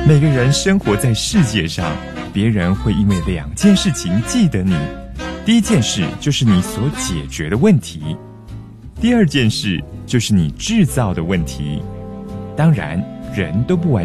每个人生活在世界上，别人会因为2件事情记得你。第一件事就是你所解决的问题，第2件事就是你制造的问题。当然，人都不完